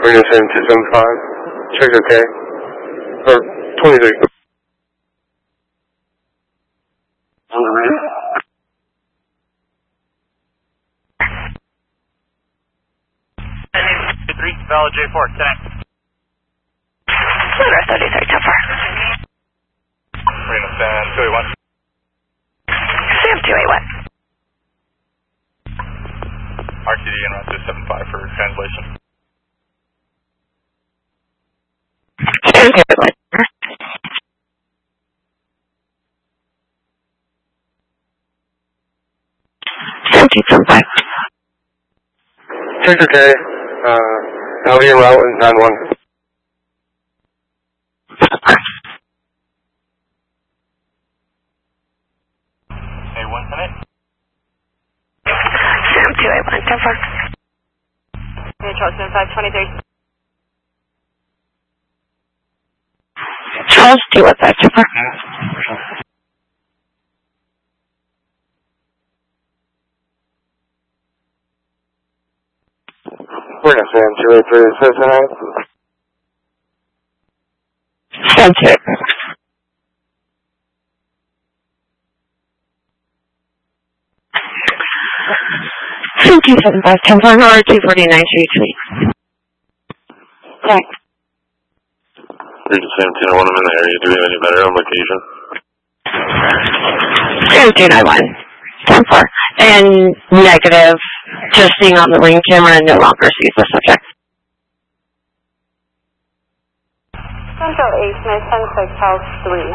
Marina 7275. Check okay. Or 23. Valid J4, connect. Lunar 33, 10-4. Marina San 281. Sam 281. RTD and route 275 for translation. Sam 281. Sam 275. Check okay. Albion route and 91. A1 connect. Sam 281, 10-4. Charles 523. Charles 215, 10-4. Marina San 283. Cincinnati. Sam 2. Sam 275, 10-4, or 249, 3. Correct. Marina San 1001. I'm in the area. Do we have any better on location? Sam 291, 10-4. And negative. Just seeing on the ring camera and no longer sees the subject. Central 8, nice 10-6, House 3.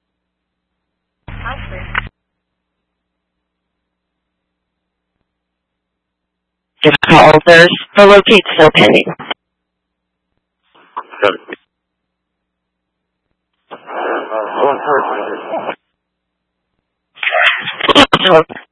Just call. There's the locate still pending. Got it.